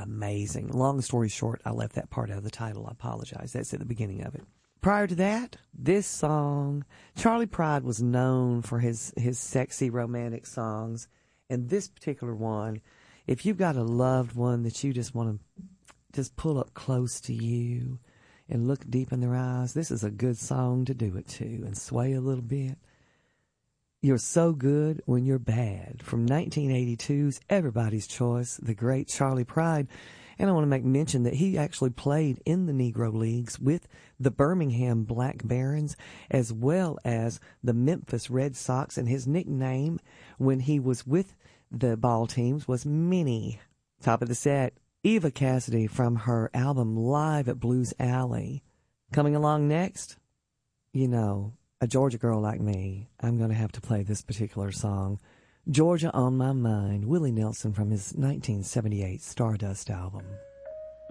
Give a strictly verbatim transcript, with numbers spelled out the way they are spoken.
amazing. Long story short, I left that part out of the title. I apologize. That's at the beginning of it. Prior to that, this song, Charley Pride was known for his, his sexy romantic songs. And this particular one, if you've got a loved one that you just want to just pull up close to you and look deep in their eyes, this is a good song to do it to and sway a little bit. You're So Good When You're Bad, from nineteen eighty-two's Everybody's Choice, the great Charley Pride. And I want to make mention that he actually played in the Negro Leagues with the Birmingham Black Barons as well as the Memphis Red Sox, and his nickname when he was with the ball teams was Minnie. Top of the set, Eva Cassidy from her album Live at Blues Alley. Coming along next, you know, a Georgia girl like me, I'm going to have to play this particular song. Georgia on My Mind, Willie Nelson from his nineteen seventy-eight Stardust album.